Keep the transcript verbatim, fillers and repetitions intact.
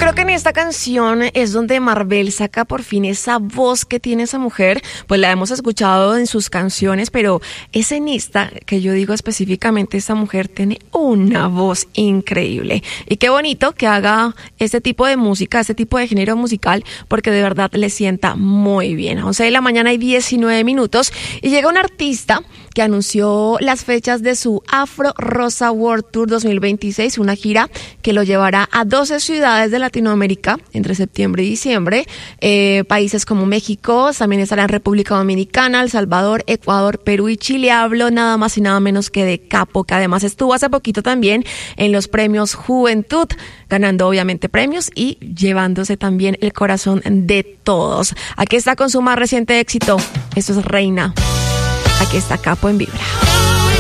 creo que en esta canción es donde Marvel saca por fin esa voz que tiene esa mujer. Pues la hemos escuchado en sus canciones, pero es en esta que yo digo específicamente, esa mujer tiene una voz increíble. Y qué bonito que haga este tipo de música, este tipo de género musical, porque de verdad le sienta muy bien. A once de la mañana y diecinueve minutos y llega un artista que anunció las fechas de su Afro Rosa World Tour dos mil veintiséis, una gira que lo llevará a doce ciudades de Latinoamérica entre septiembre y diciembre. Eh, países como México, también estará en República Dominicana, El Salvador, Ecuador, Perú y Chile. Hablo nada más y nada menos que de Capo, que además estuvo hace poquito también en los premios Juventud, ganando obviamente premios y llevándose también el corazón de todos. Aquí está con su más reciente éxito. Esto es Reina. Aquí está Capo en Vibra.